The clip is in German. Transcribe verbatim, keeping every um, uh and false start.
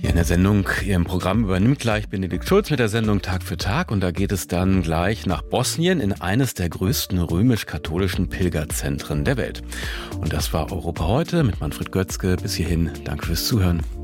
Hier in der Sendung, Ihrem Programm übernimmt gleich Benedikt Schulz mit der Sendung Tag für Tag. Und da geht es dann gleich nach Bosnien in eines der größten römisch-katholischen Pilgerzentren der Welt. Und das war Europa heute mit Manfred Götzke. Bis hierhin, danke fürs Zuhören.